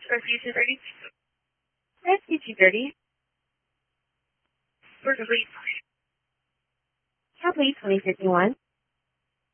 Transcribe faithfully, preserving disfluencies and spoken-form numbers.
Rescue two thirty. Rescue two thirty. We're complete. Complete twenty fifty-one.